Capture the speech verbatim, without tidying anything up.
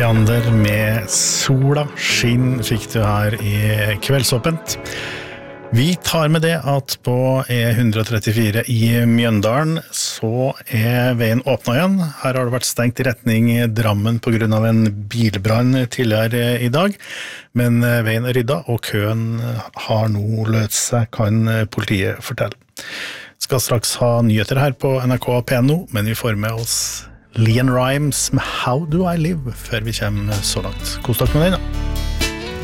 Leander med Sola skinn fikk du her i Kveldsåpent. Vi tar med det at på E one thirty-four i Mjøndalen så er veien åpnet igjen. Her har det vært stengt i retning Drammen på grunn av en bilbrann tidligere i dag. Men veien er ryddet, og køen har nå løst seg, kan politiet fortelle. Skal straks ha nyheter her på N R K P N O, men vi får med oss Leon Rimes med How Do I Live før vi kommer så langt. God dag med deg da.